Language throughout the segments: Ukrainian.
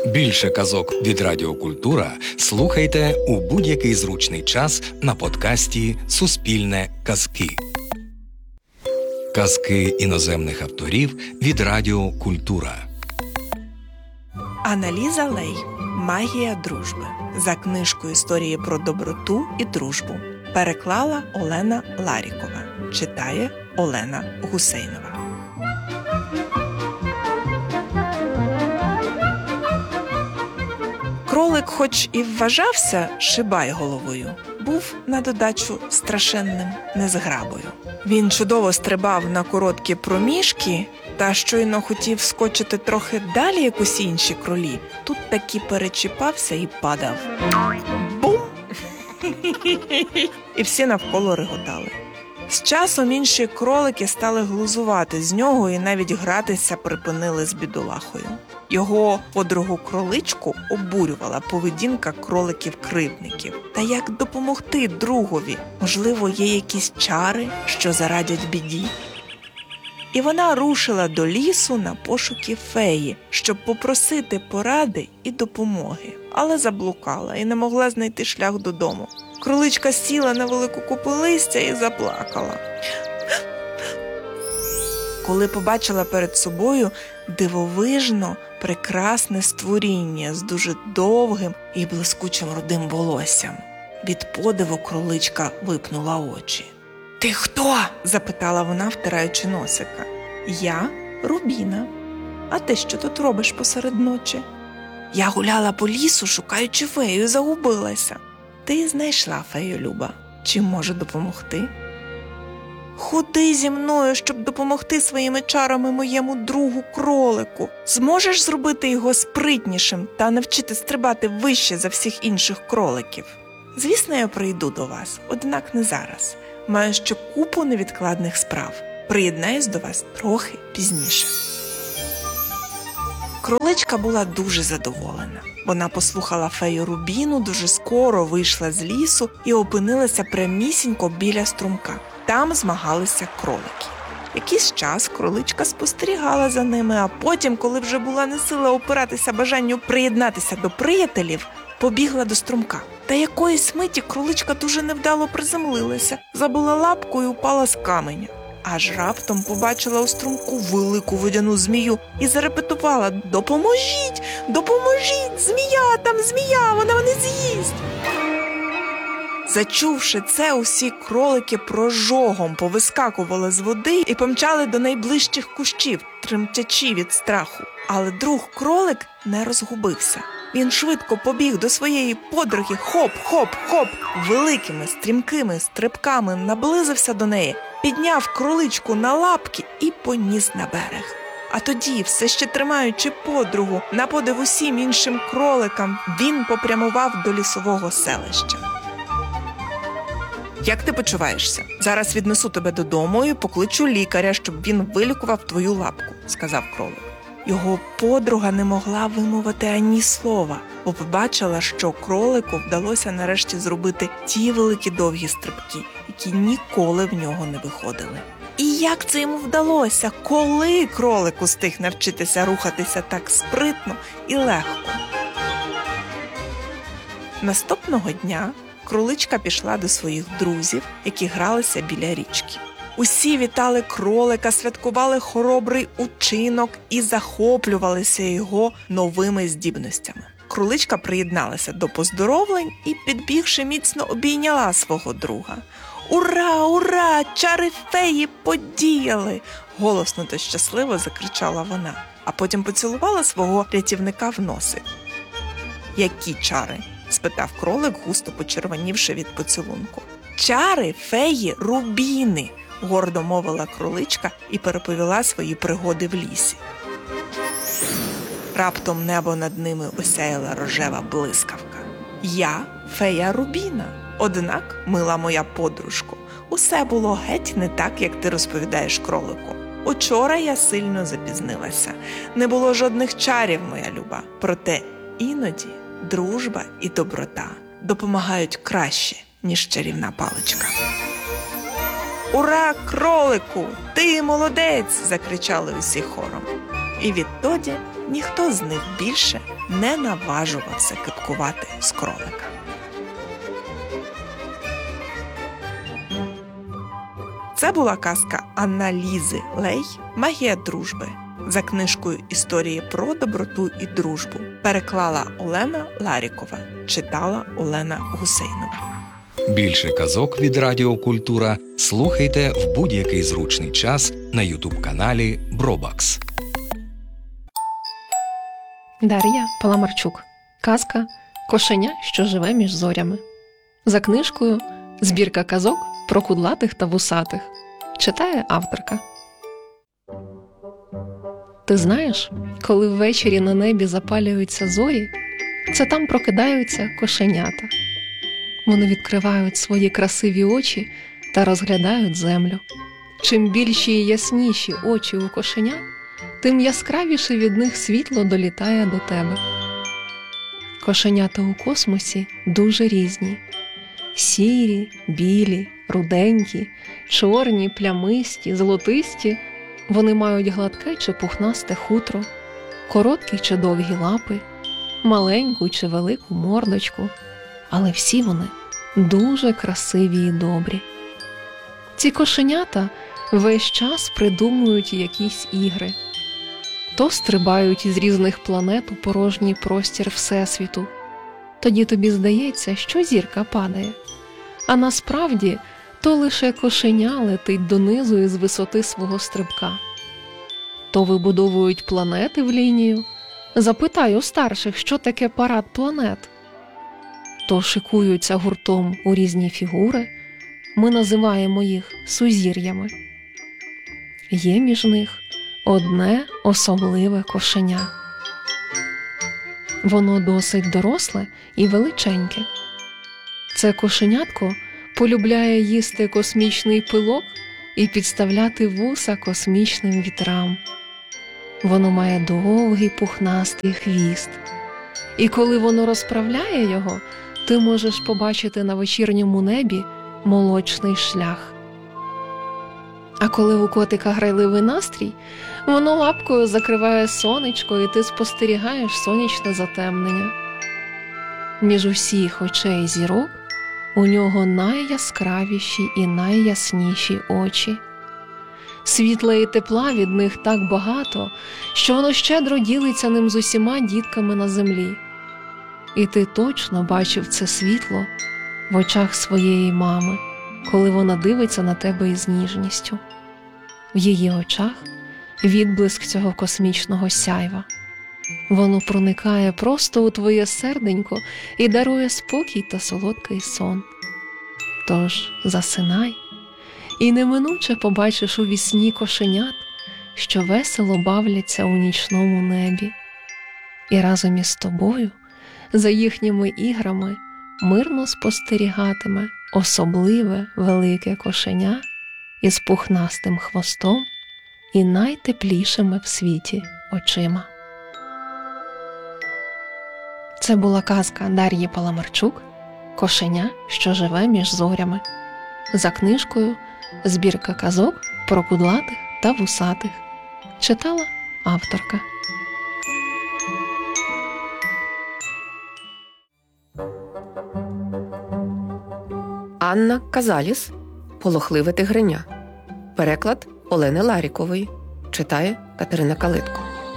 Більше казок від Радіо Культура слухайте у будь-який зручний час на подкасті «Суспільне казки». Казки іноземних авторів від Радіо Культура. Анна-Ліза Лей «Магія дружби» за книжкою «Історії про доброту і дружбу». Переклала Олена Ларікова. Читає Олена Гусейнова. Кролик, хоч і вважався шибайголовою, був на додачу страшенним незграбою. Він чудово стрибав на короткі проміжки, та щойно хотів скочити трохи далі, як усі інші кролі, тут таки перечіпався і падав. Бум! І всі навколо реготали. З часом інші кролики стали глузувати з нього і навіть гратися припинили з бідолахою. Його подругу-кроличку обурювала поведінка кроликів-кривдників. Та як допомогти другові? Можливо, є якісь чари, що зарадять біді? І вона рушила до лісу на пошуки феї, щоб попросити поради і допомоги. Але заблукала і не могла знайти шлях додому. Кроличка сіла на велику купу листя і заплакала. Коли побачила перед собою дивовижно прекрасне створіння з дуже довгим і блискучим рудим волоссям. Від подиву кроличка випнула очі. «Ти хто?» – запитала вона, втираючи носика. «Я Рубіна. А ти що тут робиш посеред ночі?» «Я гуляла по лісу, шукаючи фею, і загубилася». «Ти знайшла фею, Люба. Чим можу допомогти?» «Ходи зі мною, щоб допомогти своїми чарами моєму другу-кролику. Зможеш зробити його спритнішим та навчити стрибати вище за всіх інших кроликів?» «Звісно, я прийду до вас, однак не зараз. Маю ще купу невідкладних справ. Приєднаюсь до вас трохи пізніше». Кроличка була дуже задоволена. Вона послухала фею Рубіну, дуже скоро вийшла з лісу і опинилася прямісінько біля струмка. Там змагалися кролики. Якийсь час кроличка спостерігала за ними, а потім, коли вже була не сила опиратися бажанню приєднатися до приятелів, побігла до струмка. Та якоїсь миті кроличка дуже невдало приземлилася, забила лапку і упала з каменя. Аж раптом побачила у струмку велику водяну змію і зарепетувала: «Допоможіть! Допоможіть! Змія! Там змія! Вона мене з'їсть!» Зачувши це, усі кролики прожогом повискакували з води і помчали до найближчих кущів, тремтячи від страху. Але друг-кролик не розгубився. Він швидко побіг до своєї подруги, хоп-хоп-хоп, великими стрімкими стрибками наблизився до неї, підняв кроличку на лапки і поніс на берег. А тоді, все ще тримаючи подругу, на подив усім іншим кроликам, він попрямував до лісового селища. «Як ти почуваєшся? Зараз віднесу тебе додому і покличу лікаря, щоб він вилікував твою лапку», – сказав кролик. Його подруга не могла вимовити ані слова, бо побачила, що кролику вдалося нарешті зробити ті великі довгі стрибки, які ніколи в нього не виходили. І як це йому вдалося? Коли кролик устиг навчитися рухатися так спритно і легко? Наступного дня кроличка пішла до своїх друзів, які гралися біля річки. Усі вітали кролика, святкували хоробрий учинок і захоплювалися його новими здібностями. Кроличка приєдналася до поздоровлень і, підбігши, міцно обійняла свого друга. «Ура, ура! Чари феї подіяли!» – голосно та щасливо закричала вона, а потім поцілувала свого рятівника в носик. «Які чари?» – спитав кролик, густо почервонівши від поцілунку. «Чари феї Рубіни!» – гордо мовила кроличка і переповіла свої пригоди в лісі. Раптом небо над ними осяяла рожева блискавка. «Я фея Рубіна. Однак, мила моя подружко, усе було геть не так, як ти розповідаєш кролику. Учора я сильно запізнилася. Не було жодних чарів, моя люба. Проте іноді дружба і доброта допомагають краще, ніж чарівна паличка». «Ура, кролику! Ти молодець!» – закричали усі хором. І відтоді ніхто з них більше не наважувався кипкувати з кролика. Це була казка Анна-Лізи Лей «Магія дружби» за книжкою «Історії про доброту і дружбу». Переклала Олена Ларікова, читала Олена Гусейнова. Більше казок від Радіо Культура слухайте в будь-який зручний час на ютуб-каналі Бробакс. Дар'я Паламарчук. Казка «Кошеня, що живе між зорями». За книжкою «Збірка казок про кудлатих та вусатих». Читає авторка. Ти знаєш, коли ввечері на небі запалюються зорі, це там прокидаються кошенята. Вони відкривають свої красиві очі та розглядають землю. Чим більші і ясніші очі у кошенят, тим яскравіше від них світло долітає до тебе. Кошенята у космосі дуже різні. Сірі, білі, руденькі, чорні, плямисті, золотисті. Вони мають гладке чи пухнасте хутро, короткі чи довгі лапи, маленьку чи велику мордочку. Але всі вони дуже красиві і добрі. Ці кошенята весь час придумують якісь ігри. То стрибають із різних планет у порожній простір Всесвіту. Тоді тобі здається, що зірка падає. А насправді то лише кошеня летить донизу із висоти свого стрибка. То вибудовують планети в лінію. Запитай у старших, що таке парад планет. То шикуються гуртом у різні фігури. Ми називаємо їх сузір'ями. Є між них одне особливе кошеня. Воно досить доросле і величеньке. Це кошенятко полюбляє їсти космічний пилок і підставляти вуса космічним вітрам. Воно має довгий пухнастий хвіст. І коли воно розправляє його, ти можеш побачити на вечірньому небі молочний шлях. А коли у котика грайливий настрій, воно лапкою закриває сонечко, і ти спостерігаєш сонячне затемнення. Між усіх очей зірок у нього найяскравіші і найясніші очі. Світла і тепла від них так багато, що воно щедро ділиться ним з усіма дітками на землі. І ти точно бачив це світло в очах своєї мами, коли вона дивиться на тебе із ніжністю. В її очах відблиск цього космічного сяйва. Воно проникає просто у твоє серденько і дарує спокій та солодкий сон. Тож засинай, і неминуче побачиш у вісні кошенят, що весело бавляться у нічному небі. І разом із тобою, за їхніми іграми, мирно спостерігатиме особливе велике кошеня із пухнастим хвостом і найтеплішими в світі очима. Це була казка Дар'ї Паламарчук «Кошеня, що живе між зорями» за книжкою «Збірка казок про кудлатих та вусатих». Читала авторка. Анна Казаліс «Полохливе тигреня». Переклад Олени Ларікової. Читає Катерина Калитко.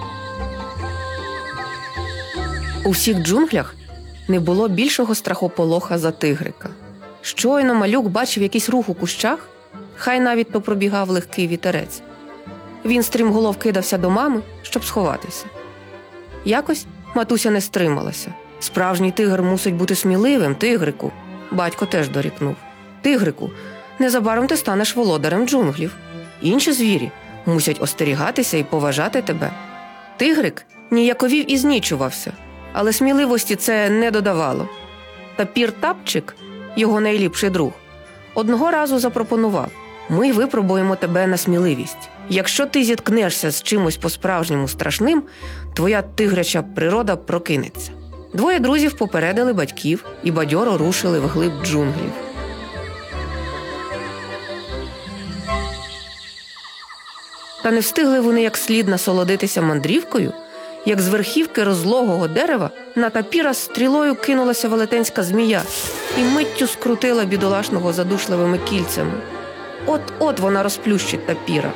У всіх джунглях не було більшого страхополоха за тигрика. Щойно малюк бачив якийсь рух у кущах, хай навіть то пробігав легкий вітерець. Він стрімголов кидався до мами, щоб сховатися. Якось матуся не стрималася. Справжній тигр мусить бути сміливим, тигрику. Батько теж дорікнув. Тигрику, незабаром ти станеш володарем джунглів. Інші звірі мусять остерігатися і поважати тебе. Тигрик ніяковів і знічувався, але сміливості це не додавало. Тапір Тапчик, його найліпший друг, одного разу запропонував: ми випробуємо тебе на сміливість. Якщо ти зіткнешся з чимось по-справжньому страшним, твоя тигряча природа прокинеться. Двоє друзів попередили батьків і бадьоро рушили вглиб джунглів. Та не встигли вони як слід насолодитися мандрівкою, як з верхівки розлогого дерева на тапіра стрілою кинулася велетенська змія і миттю скрутила бідолашного задушливими кільцями. От-от вона розплющить тапіра.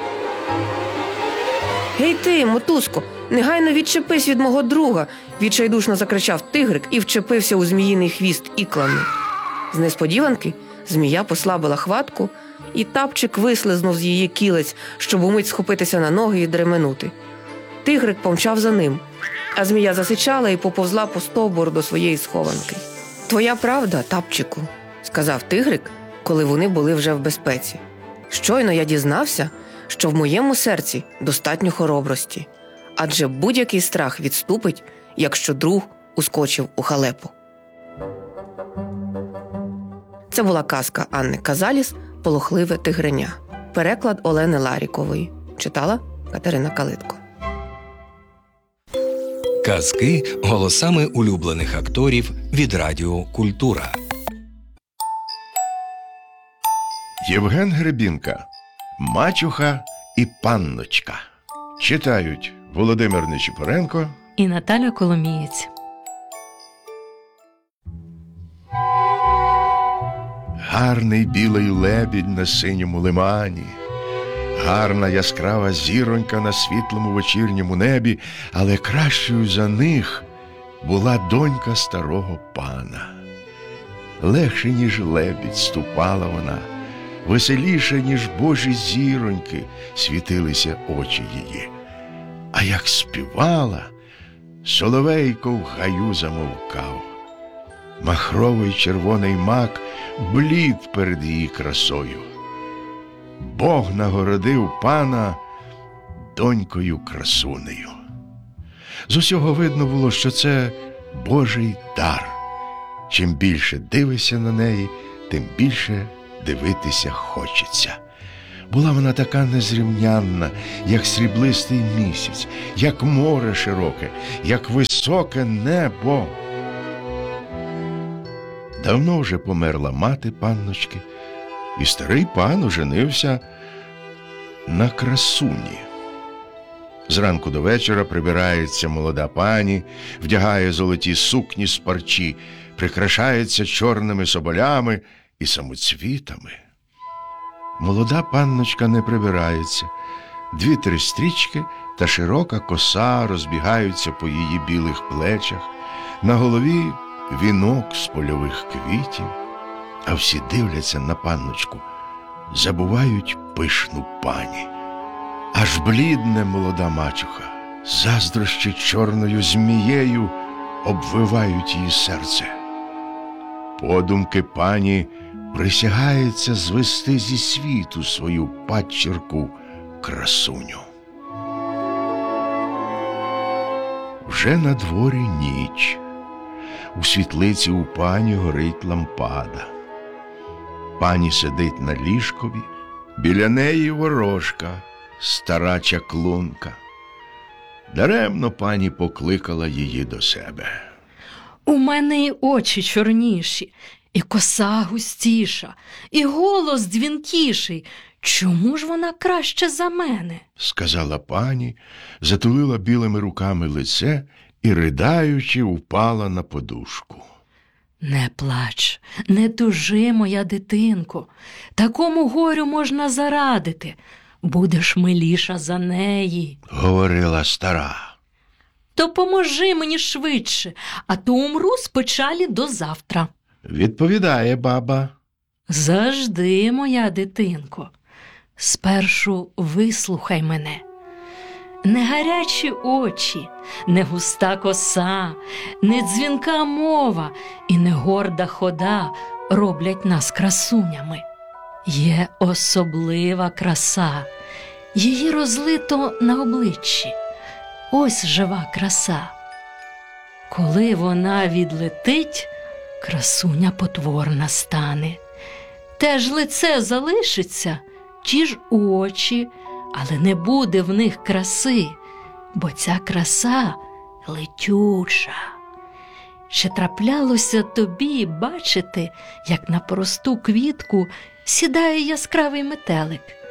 «Гей ти, мотузко, негайно відчепись від мого друга!» – відчайдушно закричав тигрик і вчепився у зміїний хвіст іклами. З несподіванки змія послабила хватку, і тапчик вислизнув з її кілець, щоб умить схопитися на ноги і дременути. Тигрик помчав за ним, а змія засичала і поповзла по стовбуру до своєї схованки. «Твоя правда, тапчику», – сказав тигрик, коли вони були вже в безпеці. «Щойно я дізнався, що в моєму серці достатньо хоробрості, адже будь-який страх відступить, якщо друг ускочив у халепу». Це була казка Анни Казаліс «Полохливе тигреня». Переклад Олени Ларікової. Читала Катерина Калитко. Казки голосами улюблених акторів від Радіо Культура. Євген Гребінка. Мачуха і панночка. Читають Володимир Нечіпоренко і Наталя Коломієць. Гарний білий лебідь на синьому лимані, гарна яскрава зіронька на світлому вечірньому небі, але кращою за них була донька старого пана. Легше, ніж лебідь, ступала вона, веселіше, ніж божі зіроньки, світилися очі її. А як співала, соловейко в гаю замовкав. Махровий червоний мак блід перед її красою. Бог нагородив пана донькою красунею. З усього видно було, що це Божий дар. Чим більше дивишся на неї, тим більше дивитися хочеться. Була вона така незрівнянна, як сріблистий місяць, як море широке, як високе небо. Давно вже померла мати панночки, і старий пан оженився на красуні. Зранку до вечора прибирається молода пані, вдягає золоті сукні з парчі, прикрашається чорними соболями і самоцвітами. Молода панночка не прибирається. 2-3 стрічки та широка коса розбігаються по її білих плечах, на голові вінок з польових квітів, а всі дивляться на панночку, забувають пишну пані. Аж блідне молода мачуха, заздрощі чорною змією обвивають її серце. Подумки пані присягається звести зі світу свою падчірку красуню. Вже на дворі ніч. У світлиці у пані горить лампада. Пані сидить на ліжкові, біля неї ворожка, стара чаклунка. Даремно пані покликала її до себе. У мене і очі чорніші, і коса густіша, і голос дзвінкіший. Чому ж вона краще за мене? Сказала пані, затулила білими руками лице і, придаючи, упала на подушку. Не плач, не тужи, моя дитинко. Такому горю можна зарадити. Будеш миліша за неї, Говорила стара. То поможи мені швидше, а то умру з печалі до завтра. Відповідає баба. Завжди, моя дитинко. Спершу вислухай мене. Не гарячі очі, не густа коса, не дзвінка мова і не горда хода роблять нас красунями. Є особлива краса, її розлито на обличчі. Ось жива краса. Коли вона відлетить, красуня потворна стане. Те ж лице залишиться, ті ж очі, але не буде в них краси, бо ця краса летюча. Чи траплялося тобі бачити, як на просту квітку сідає яскравий метелик?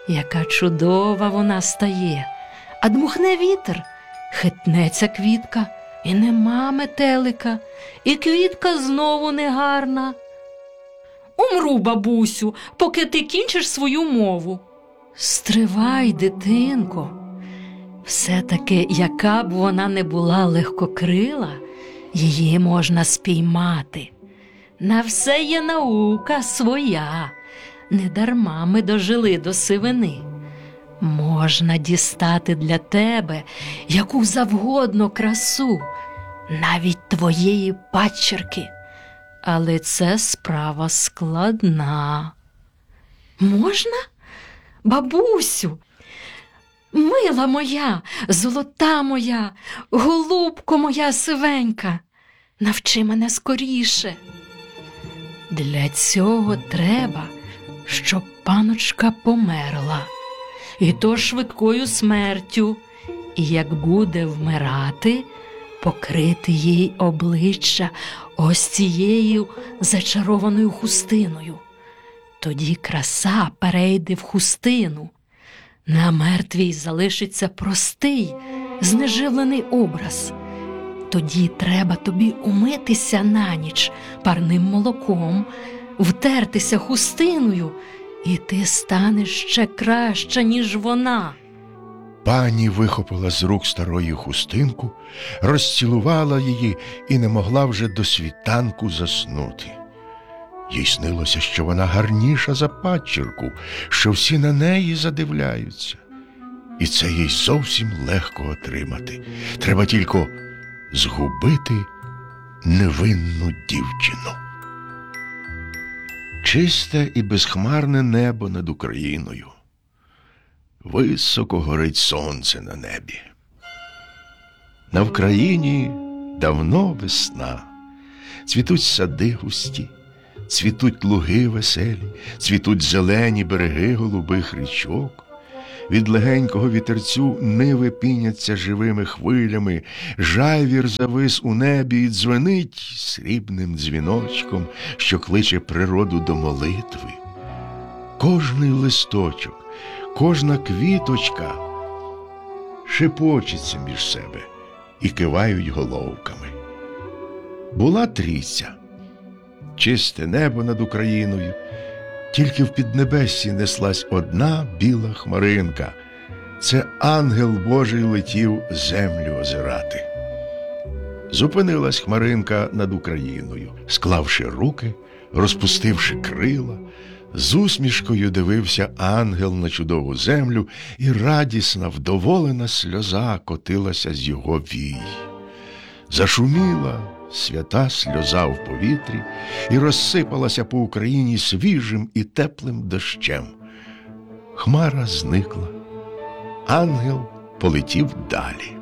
яка чудова вона стає. А дмухне вітер, хитнеться квітка, і нема метелика, і квітка знову негарна. Умру, бабусю, поки ти кінчиш свою мову. Стривай, дитинко. Все-таки, яка б вона не була легкокрила, її можна спіймати. На все є наука своя, недарма ми дожили до сивини. Можна дістати для тебе яку завгодно красу, навіть твоєї падчерки. Але це справа складна. Можна? Бабусю, мила моя, золота моя, голубко моя сивенька, навчи мене скоріше. Для цього треба, щоб паночка померла, і то швидкою смертю, і як буде вмирати, покрити їй обличчя ось цією зачарованою хустиною. Тоді краса перейде в хустину. На мертвій залишиться простий, знеживлений образ. Тоді треба тобі умитися на ніч парним молоком, втертися хустиною, і ти станеш ще краща, ніж вона. Пані вихопила з рук старої хустинку, розцілувала її і не могла вже до світанку заснути. Їй снилося, що вона гарніша за падчерку, що всі на неї задивляються. І це їй зовсім легко отримати. Треба тільки згубити невинну дівчину. Чисте і безхмарне небо над Україною. Високо горить сонце на небі. На Вкраїні давно весна. Цвітуть сади густі, цвітуть луги веселі, цвітуть зелені береги голубих річок. Від легенького вітерцю ниви піняться живими хвилями, жайвір завис у небі і дзвенить срібним дзвіночком, що кличе природу до молитви. Кожний листочок, кожна квіточка шепочеться між себе і кивають головками. Була трійця, чисте небо над Україною, тільки в піднебессі неслась одна біла хмаринка. Це ангел Божий летів землю озирати. Зупинилась хмаринка над Україною, склавши руки, розпустивши крила. З усмішкою дивився ангел на чудову землю, і радісна, вдоволена сльоза котилася з його вій. Зашуміла свята сльоза в повітрі і розсипалася по Україні свіжим і теплим дощем. Хмара зникла. Ангел полетів далі.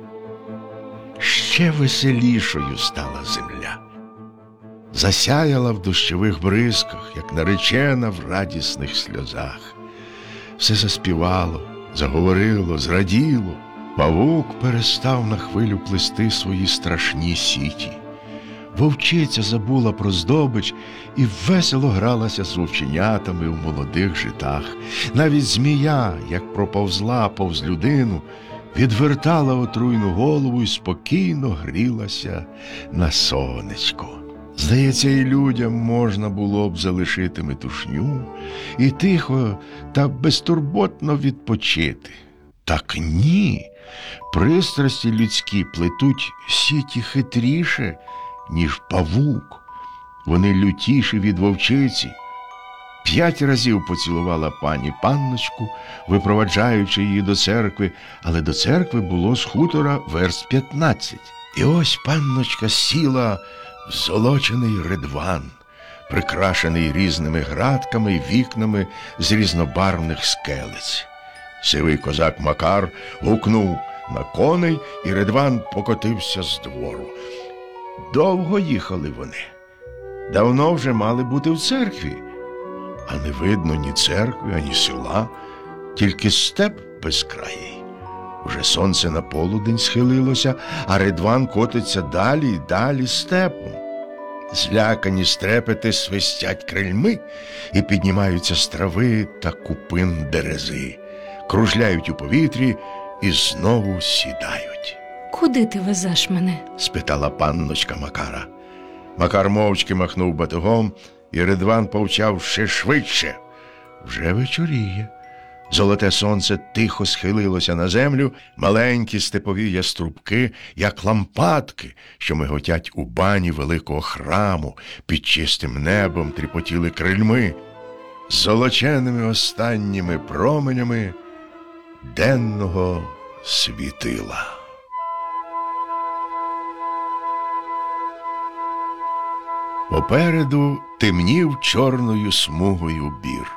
Ще веселішою стала земля. Засяяла в дощових бризках, як наречена в радісних сльозах. Все заспівало, заговорило, зраділо. Павук перестав на хвилю плести свої страшні сіті. Вовчиця забула про здобич і весело гралася з вовченятами у молодих житах. Навіть змія, як проповзла повз людину, відвертала отруйну голову і спокійно грілася на сонечку. Здається, і людям можна було б залишити метушню і тихо та безтурботно відпочити. Так ні, пристрасті людські плетуть сіті хитріше, ніж павук. Вони лютіші від вовчиці. 5 разів поцілувала пані панночку, випроваджаючи її до церкви, але до церкви було з хутора верст 15. І ось панночка сіла в золочений ридван, прикрашений різними градками й вікнами з різнобарвних скелець. Сивий козак Макар гукнув на коней, і ридван покотився з двору. Довго їхали вони. Давно вже мали бути в церкві, а не видно ні церкви, ані села, тільки степ безкраїй. Уже сонце на полудень схилилося, а ридван котиться далі й далі степом. Злякані стрепети свистять крильми і піднімаються з трави та купин дерези, кружляють у повітрі і знову сідають. Куди ти везеш мене? Спитала панночка Макара. Макар мовчки махнув батогом, і Ридван повчав ще швидше. Вже вечоріє. Золоте сонце тихо схилилося на землю, маленькі степові яструбки, як лампадки, що миготять у бані великого храму, під чистим небом тріпотіли крильми, золоченими останніми променями денного світила. Попереду темнів чорною смугою бір.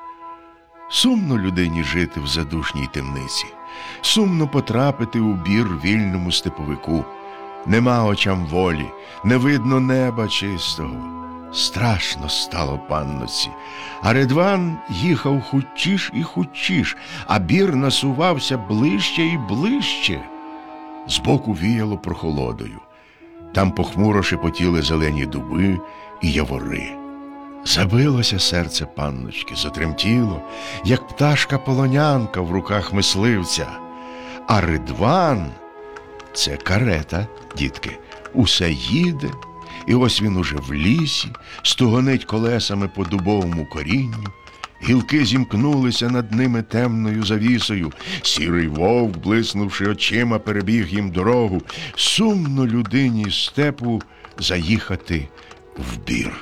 Сумно людині жити в задушній темниці, сумно потрапити у бір вільному степовику. Нема очам волі, не видно неба чистого. Страшно стало панноці, а Ридван їхав хутчіш і хутчіш, а бір насувався ближче і ближче. Збоку віяло прохолодою. Там похмуро шепотіли зелені дуби і явори. Забилося серце панночки, затремтіло, як пташка-полонянка в руках мисливця. А Ридван – це карета, дітки, усе їде, і ось він уже в лісі, стугонить колесами по дубовому корінню. Гілки зімкнулися над ними темною завісою. Сірий вовк, блиснувши очима, перебіг їм дорогу. Сумно людині степу заїхати в бір.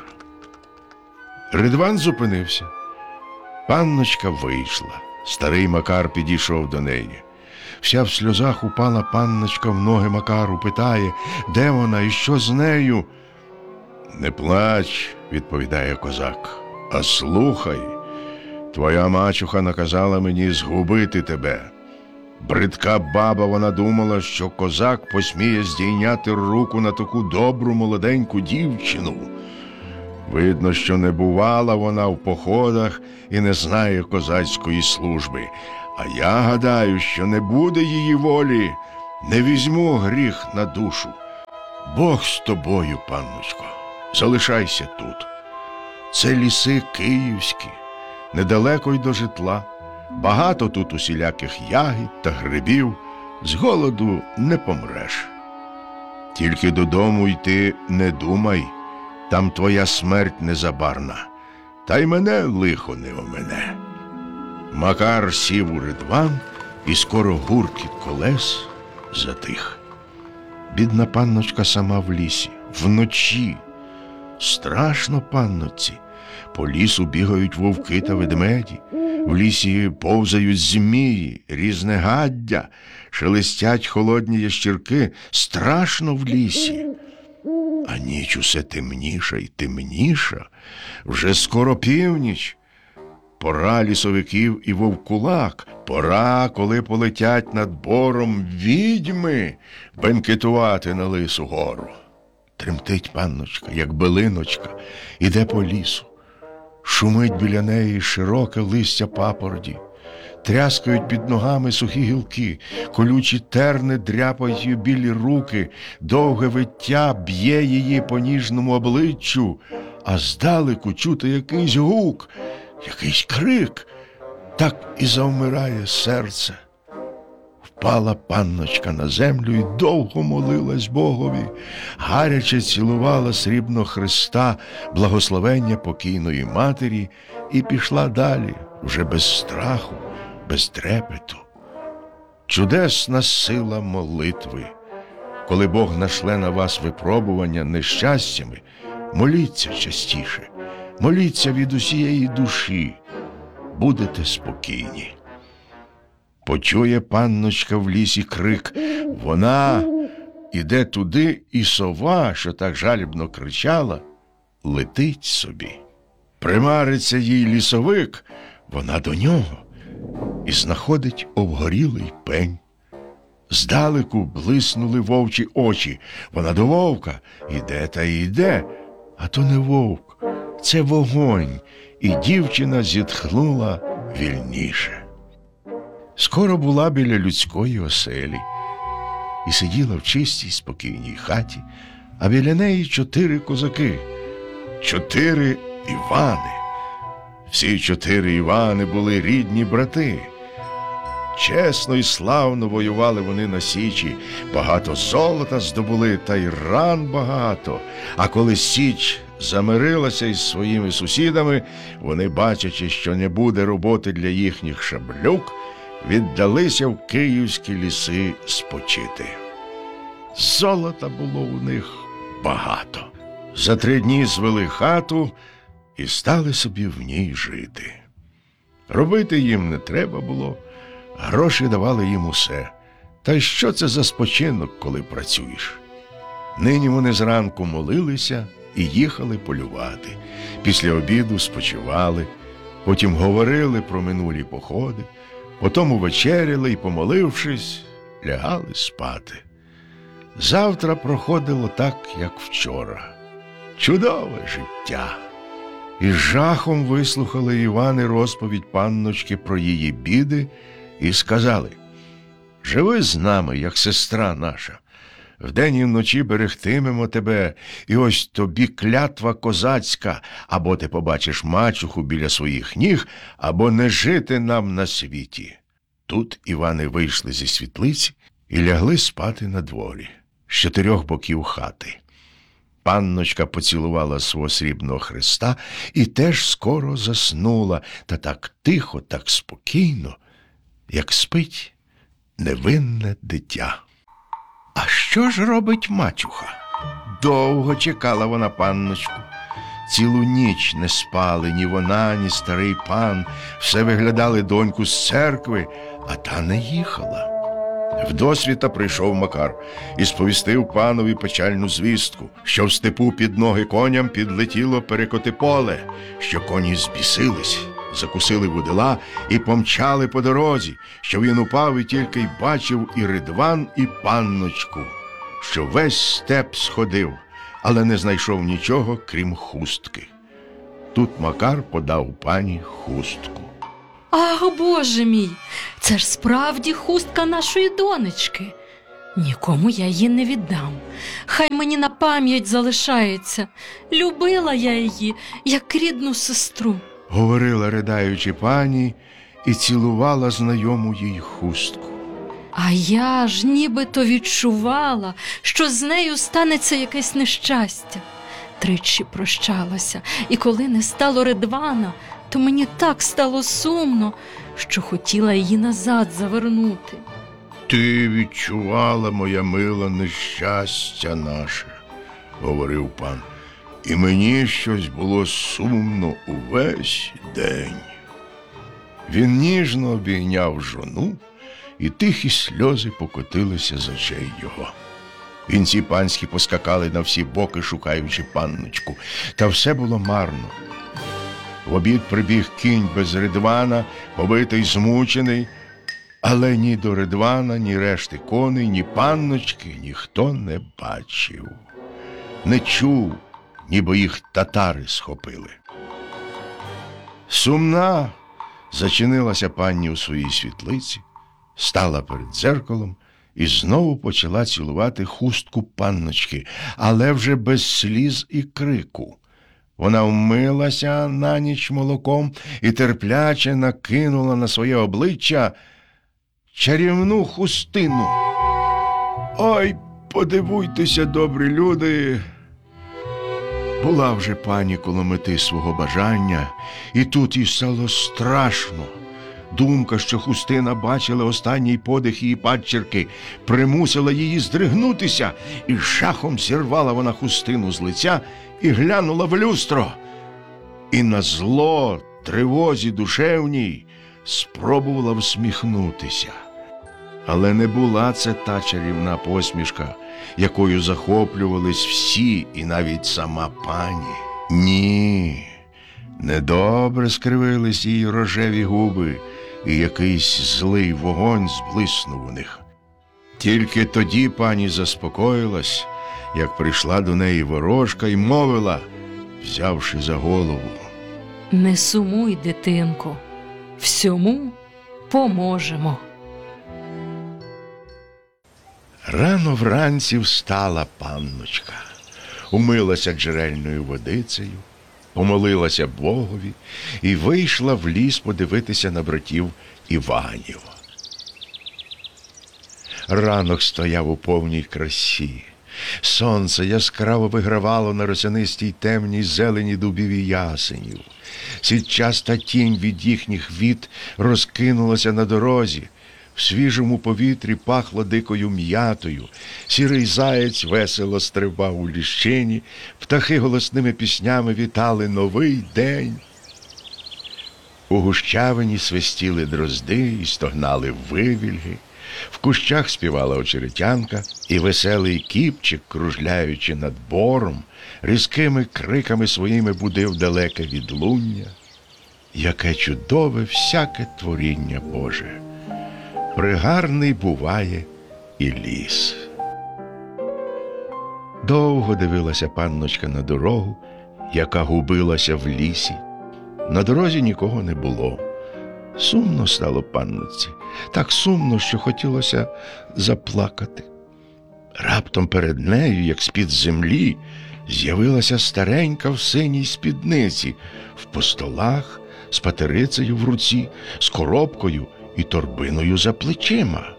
Ридван зупинився. Панночка вийшла. Старий Макар підійшов до неї. Вся в сльозах упала панночка в ноги Макару, питає, де вона і що з нею. «Не плач», – відповідає козак, – «а слухай. Твоя мачуха наказала мені згубити тебе. Бридка баба, вона думала, що козак посміє здійняти руку на таку добру молоденьку дівчину. Видно, що не бувала вона в походах і не знає козацької служби. А я гадаю, що не буде її волі, не візьму гріх на душу. Бог з тобою, панночко, залишайся тут. Це ліси київські, недалеко й до житла. Багато тут усіляких ягід та грибів, з голоду не помреш. Тільки додому йти не думай, там твоя смерть незабарна, та й мене лихо не омене». Макар сів у Ридван, і скоро гуркіт колес затих. Бідна панночка сама в лісі, вночі. Страшно панноці. По лісу бігають вовки та ведмеді, в лісі повзають змії, різне гаддя, шелестять холодні ящірки. Страшно в лісі. А ніч усе темніша й темніша. Вже скоро північ. Пора лісовиків і вовкулак. Пора, коли полетять над бором відьми бенкетувати на лису гору. Тремтить панночка, як билиночка, іде по лісу. Шумить біля неї широке листя папороді. Тряскають під ногами сухі гілки, колючі терни дряпають її білі руки, довге виття б'є її по ніжному обличчю, а здалеку чути якийсь гук, якийсь крик. Так і завмирає серце. Впала панночка на землю і довго молилась Богові, гаряче цілувала срібно Христа, благословення покійної матері, і пішла далі, вже без страху, без трепету. Чудесна сила молитви. Коли Бог нашле на вас випробування нещастями, моліться частіше, моліться від усієї душі, будете спокійні. Почує панночка в лісі крик. Вона іде туди, і сова, що так жалібно кричала, летить собі. Примариться їй лісовик, вона до нього, і знаходить обгорілий пень. Здалеку блиснули вовчі очі. Вона до вовка іде та йде, а то не вовк, це вогонь, і дівчина зітхнула вільніше. Скоро була біля людської оселі і сиділа в чистій, спокійній хаті а біля неї 4 козаки, 4 Івани. Всі 4 Івани були рідні брати. Чесно і славно воювали вони на Січі, багато золота здобули, та й ран багато. А коли Січ замирилася із своїми сусідами, вони, бачачи, що не буде роботи для їхніх шаблюк, віддалися в київські ліси спочити. Золота було у них багато. За 3 дні звели хату і стали собі в ній жити. Робити їм не треба було, гроші давали їм усе. Та й що це за спочинок, коли працюєш? Нині вони зранку молилися і їхали полювати. Після обіду спочивали, потім говорили про минулі походи, потім увечеряли і, помолившись, лягали спати. Завтра проходило так, як вчора. Чудове життя! І з жахом вислухали Івани розповідь панночки про її біди і сказали: «Живи з нами, як сестра наша. Вдень і вночі берегтимемо тебе, і ось тобі клятва козацька, або ти побачиш мачуху біля своїх ніг, або не жити нам на світі». Тут Івани вийшли зі світлиці і лягли спати на дворі, з 4 боків хати. Панночка поцілувала свого срібного хреста і теж скоро заснула, та так тихо, так спокійно, як спить невинне дитя. А що ж робить мачуха? Довго чекала вона панночку. Цілу ніч не спали ні вона, ні старий пан. Все виглядали доньку з церкви, а та не їхала. Вдосвіта прийшов Макар і сповістив панові печальну звістку, що в степу під ноги коням підлетіло перекоти-поле, що коні збісились, закусили вудила і помчали по дорозі, що він упав і тільки й бачив і Ридван, і панночку, що весь степ сходив, але не знайшов нічого, крім хустки. Тут Макар подав пані хустку. Ах, Боже мій, це ж справді хустка нашої донечки. Нікому я її не віддам. Хай мені на пам'ять залишається. Любила я її, як рідну сестру. Говорила, ридаючи, пані, і цілувала знайому їй хустку. А я ж нібито відчувала, що з нею станеться якесь нещастя. 3 прощалася, і коли не стало Ридвана, то мені так стало сумно, що хотіла її назад завернути. «Ти відчувала, моя мила, нещастя наше», – говорив пан, – «і мені щось було сумно увесь день». Він ніжно обійняв жону, і тихі сльози покотилися з очей його. Вінці панські поскакали на всі боки, шукаючи панночку, та все було марно. В обід прибіг кінь без Ридвана, побитий, змучений, але ні до Ридвана, ні решти коней, ні панночки ніхто не бачив. Не чув, ніби їх татари схопили. Сумна зачинилася пані у своїй світлиці, стала перед дзеркалом і знову почала цілувати хустку панночки, але вже без сліз і крику. Вона вмилася на ніч молоком і терпляче накинула на своє обличчя чарівну хустину. Ой, подивуйтеся, добрі люди! Була вже пані коло мети свого бажання, і тут їй стало страшно. Думка, що хустина бачила останній подих її падчерки, примусила її здригнутися, і жахом зірвала вона хустину з лиця і глянула в люстро. І назло тривозі душевній спробувала всміхнутися. Але не була це та чарівна посмішка, якою захоплювались всі і навіть сама пані. Ні, недобре скривились її рожеві губи, і якийсь злий вогонь зблиснув у них. Тільки тоді пані заспокоїлась, як прийшла до неї ворожка і мовила, взявши за голову: Не сумуй, дитинко, всьому поможемо. Рано вранці встала панночка, умилася джерельною водицею, помолилася Богові і вийшла в ліс подивитися на братів Іванів. Ранок стояв у повній красі. Сонце яскраво вигравало на росянистій темній зелені дубів і ясенів. Сітчаста тінь від їхніх віт розкинулася на дорозі. В свіжому повітрі пахло дикою м'ятою, сірий заєць весело стрибав у ліщині, птахи голосними піснями вітали новий день. У гущавині свистіли дрозди і стогнали вивільги, в кущах співала очеретянка, і веселий кіпчик, кружляючи над бором, різкими криками своїми будив далеке відлуння. Яке чудове всяке творіння Боже! Пригарний буває і ліс. Довго дивилася панночка на дорогу, яка губилася в лісі. На дорозі нікого не було. Сумно стало панноці, так сумно, що хотілося заплакати. Раптом перед нею, як з-під землі, з'явилася старенька в синій спідниці, в постолах, з патерицею в руці, з коробкою і торбиною за плечима.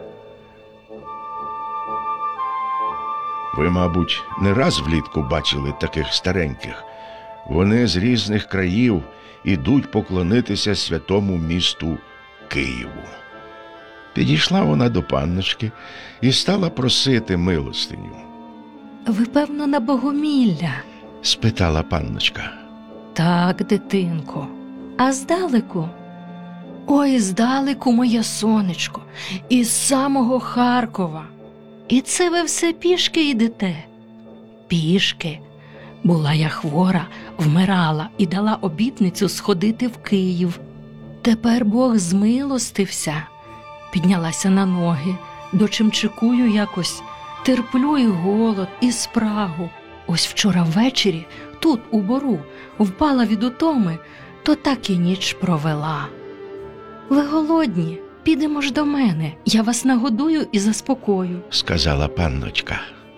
Ви, мабуть, не раз влітку бачили таких стареньких. Вони з різних країв ідуть поклонитися святому місту Києву. Підійшла вона до панночки і стала просити милостиню. Ви, певно, на Богомілля? Спитала панночка. Так, дитинко. А здалеку? Ой, здалеку, моє сонечко, із самого Харкова. І це ви все пішки йдете? Пішки. Була я хвора, вмирала і дала обітницю сходити в Київ. Тепер Бог змилостився. Піднялася на ноги, дочимчикую якось, терплю і голод, і спрагу. Ось вчора ввечері, тут, у бору, впала від утоми, то так і ніч провела. Ви голодні? Підемо ж до мене, я вас нагодую і заспокою, сказала панночка.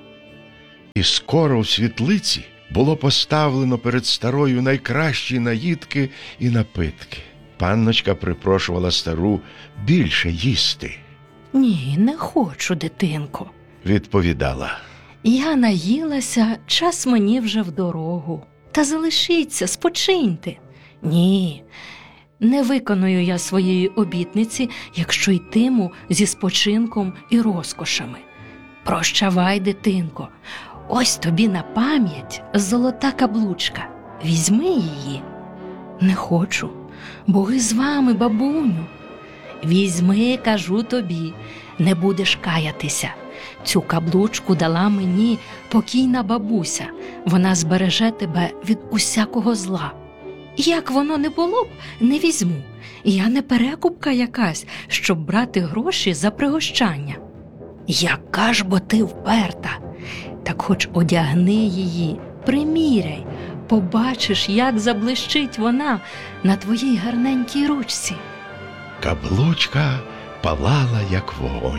І скоро в світлиці було поставлено перед старою найкращі наїдки і напитки. Панночка припрошувала стару більше їсти. Ні, не хочу, дитинко, відповідала. Я наїлася, час мені вже в дорогу. Та залишіться, спочиньте. Ні, не виконую я своєї обітниці, якщо йтиму зі спочинком і розкошами. Прощавай, дитинко, ось тобі на пам'ять золота каблучка. Візьми її. Не хочу. Боги з вами, бабуню. Візьми, кажу тобі, не будеш каятися. Цю каблучку дала мені покійна бабуся. Вона збереже тебе від усякого зла. Як воно не було б, не візьму. Я не перекупка якась, щоб брати гроші за пригощання. Яка ж бо ти вперта? Так хоч одягни її, приміряй, побачиш, як заблищить вона на твоїй гарненькій ручці. Каблучка палала, як вогонь.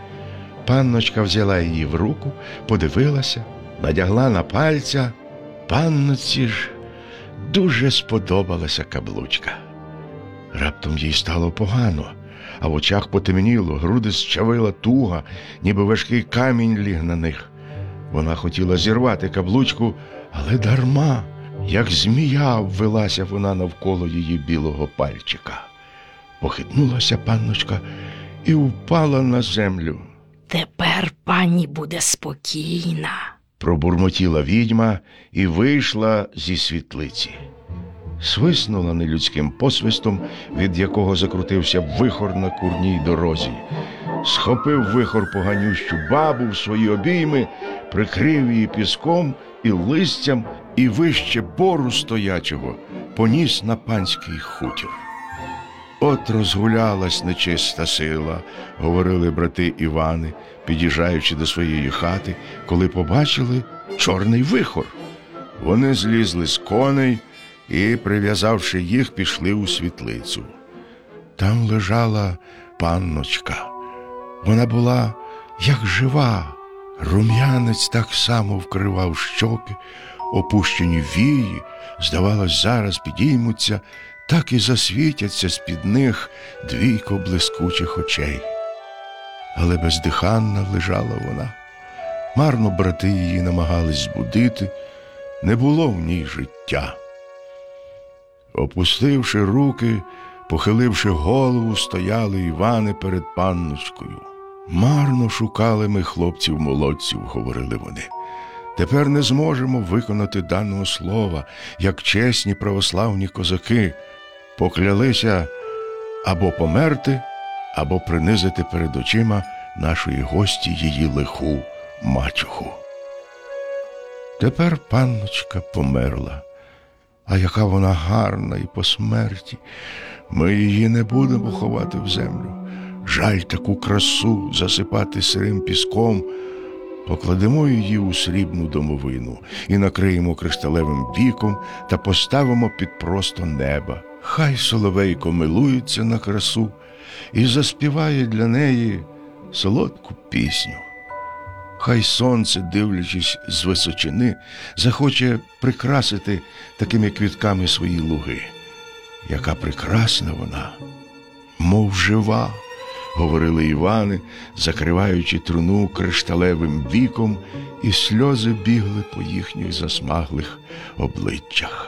Панночка взяла її в руку, подивилася, надягла на пальця. Панноці ж дуже сподобалася каблучка. Раптом їй стало погано, а в очах потемніло, груди зчавила туга, ніби важкий камінь ліг на них. Вона хотіла зірвати каблучку, але дарма, як змія обвелася вона навколо її білого пальчика. Похитнулася панночка і впала на землю. Тепер пані буде спокійна, пробурмотіла відьма і вийшла зі світлиці. Свиснула нелюдським посвистом, від якого закрутився вихор на курній дорозі. Схопив вихор поганющу бабу в свої обійми, прикрив її піском і листям, і вище бору стоячого поніс на панський хутір. От розгулялась нечиста сила, говорили брати Івани, під'їжджаючи до своєї хати, коли побачили чорний вихор. Вони злізли з коней і, прив'язавши їх, пішли у світлицю. Там лежала панночка. Вона була як жива, Рум'янець так само вкривав щоки, опущені вії, здавалось, зараз підіймуться, так і засвітяться з-під них двійко блискучих очей. Але бездиханна лежала вона. Марно брати її намагались збудити, не було в ній життя. Опустивши руки, похиливши голову, стояли Івани перед панночкою. «Марно шукали ми хлопців-молодців», – говорили вони. «Тепер не зможемо виконати даного слова, як чесні православні козаки. Поклялися або померти, або принизити перед очима нашої гості її лиху мачуху». Тепер панночка померла. А яка вона гарна і по смерті. Ми її не будемо ховати в землю. Жаль таку красу засипати сирим піском. Покладемо її у срібну домовину і накриємо кришталевим віком та поставимо під просто неба. Хай соловейко милується на красу і заспіває для неї солодку пісню. Хай сонце, дивлячись з височини, захоче прикрасити такими квітками свої луги. Яка прекрасна вона, мов жива, говорили Івани, закриваючи труну кришталевим віком, і сльози бігли по їхніх засмаглих обличчях.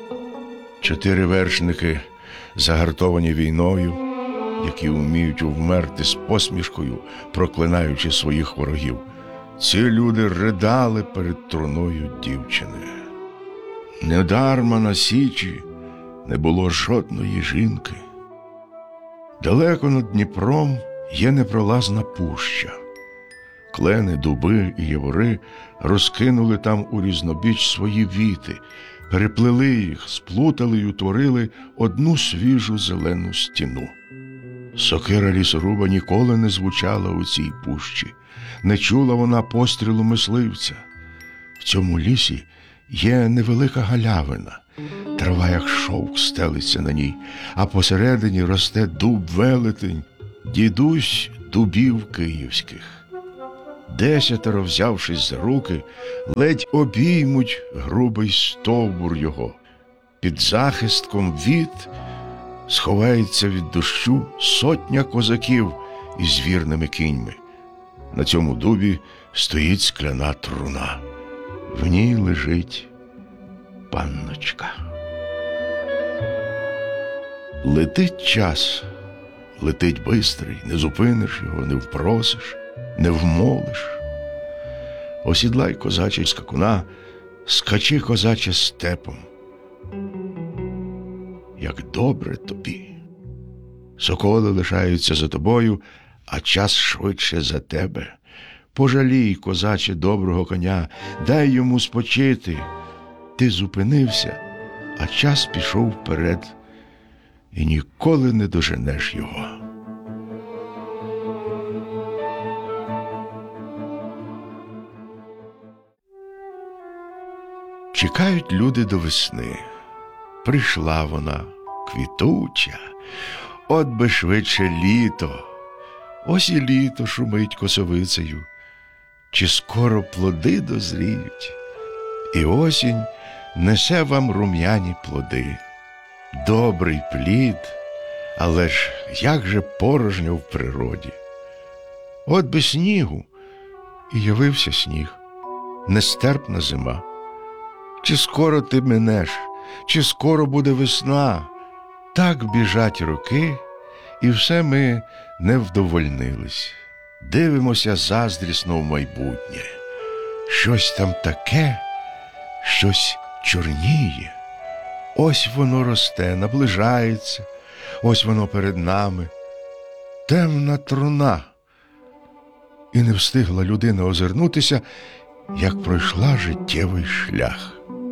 4 вершники, загартовані війною, які вміють вмерти з посмішкою, проклинаючи своїх ворогів. Ці люди ридали перед труною дівчини. Недарма на Січі не було жодної жінки. Далеко над Дніпром є непролазна пуща. Клени, дуби і явори розкинули там у різнобіч свої віти, переплели їх, сплутали й утворили одну свіжу зелену стіну. Сокира лісоруба ніколи не звучала у цій пущі, не чула вона пострілу мисливця. В цьому лісі є невелика галявина, трава як шовк стелиться на ній, а посередині росте дуб-велетень, дідусь дубів київських. 10, взявшись за руки, ледь обіймуть грубий стовбур його. Під захистком віт сховається від дощу 100 козаків із вірними кіньми. На цьому дубі стоїть скляна труна. В ній лежить панночка. Летить час, летить бистрий, не зупиниш його, не впросиш, не вмолиш. Осідлай, козаче скакуна, скачи, козаче, степом. Як добре тобі. Соколи лишаються за тобою, а час швидше за тебе. Пожалій, козаче, доброго коня, дай йому спочити. Ти зупинився, а час пішов вперед, і ніколи не доженеш його. Чекають люди до весни. Прийшла вона, квітуча, от би швидше літо. Ось і літо шумить косовицею. Чи скоро плоди дозріють? І осінь несе вам рум'яні плоди. Добрий плід, але ж як же порожньо в природі. От би снігу, і явився сніг, нестерпна зима. Чи скоро ти минеш, чи скоро буде весна? Так біжать роки, і все ми не вдовольнились. Дивимося заздрісно в майбутнє. Щось там таке, щось чорніє. Ось воно росте, наближається, ось воно перед нами. Темна труна. І не встигла людина озирнутися, як пройшла життєвий шлях.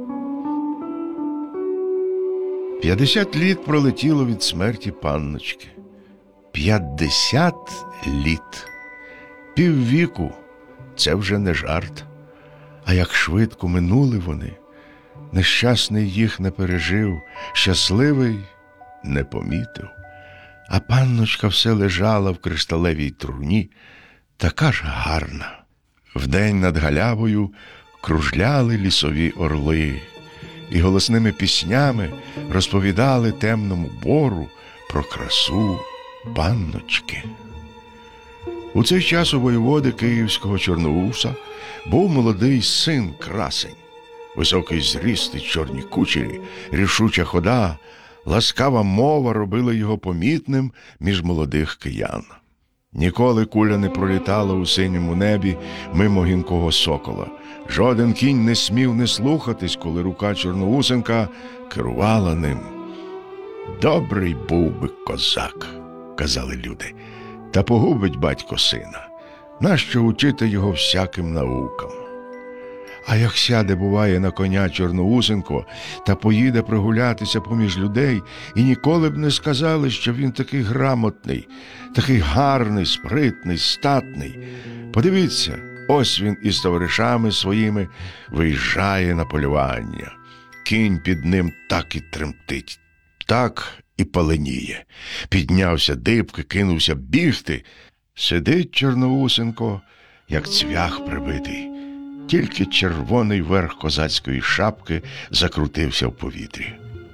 50 літ пролетіло від смерті панночки. 50 літ. Піввіку – це вже не жарт. А як швидко минули вони. Нещасний їх не пережив, щасливий не помітив. А панночка все лежала в кришталевій труні, така ж гарна. Вдень над галявою кружляли лісові орли і голосними піснями розповідали темному бору про красу панночки. У цей час у воєводи київського Чорноуса був молодий син красень. Високий зріст і чорні кучері, рішуча хода, ласкава мова робили його помітним між молодих киян. Ніколи куля не пролітала у синьому небі мимо гінкого сокола. Жоден кінь не смів не слухатись, коли рука Чорноусенка керувала ним. «Добрий був би козак», – казали люди, – «та погубить батько сина. Нащо учити його всяким наукам?» А як сяде, буває, на коня Чорноусенко та поїде прогулятися поміж людей, і ніколи б не сказали, що він такий грамотний, такий гарний, спритний, статний. Подивіться, ось він із товаришами своїми виїжджає на полювання. Кінь під ним так і тремтить, так і паленіє. Піднявся дибки, кинувся бігти. Сидить Чорноусенко, як цвях прибитий. Тільки червоний верх козацької шапки закрутився в повітрі.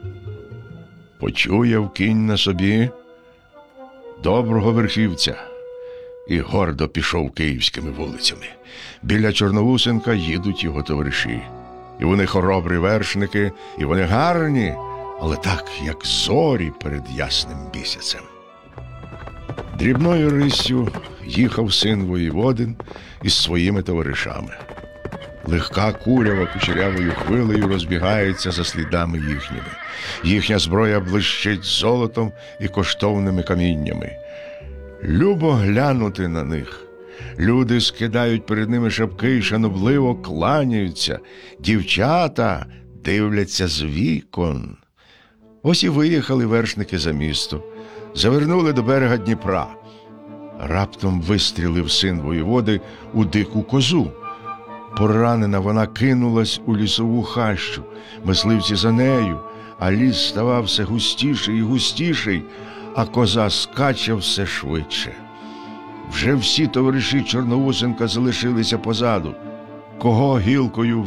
Почуяв кінь на собі доброго верхівця і гордо пішов київськими вулицями. Біля Чорноусенка їдуть його товариші. І вони хоробрі вершники, і вони гарні, але так, як зорі перед ясним місяцем. Дрібною риссю їхав син воєводин із своїми товаришами. Легка курява кучерявою хвилею розбігається за слідами їхніми. Їхня зброя блищить золотом і коштовними каміннями. Любо глянути на них. Люди скидають перед ними шапки і шанобливо кланяються. Дівчата дивляться з вікон. Ось і виїхали вершники за місто. Завернули до берега Дніпра. Раптом вистрілив син воєводи у дику козу. Поранена вона кинулась у лісову хащу. Мисливці за нею, а ліс ставав все густіший і густіший, а коза скаче все швидше. Вже всі товариші Чорноусенка залишилися позаду. Кого гілкою